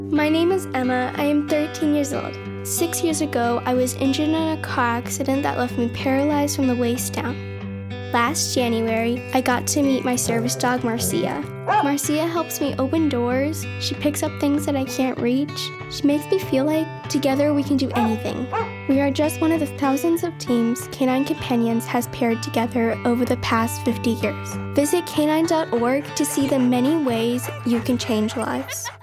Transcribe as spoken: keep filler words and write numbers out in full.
My name is Emma. I am thirteen years old. Six years ago, I was injured in a car accident that left me paralyzed from the waist down. Last January, I got to meet my service dog, Marcia. Marcia helps me open doors. She picks up things that I can't reach. She makes me feel like together we can do anything. We are just one of the thousands of teams Canine Companions has paired together over the past fifty years. Visit canine dot org to see the many ways you can change lives.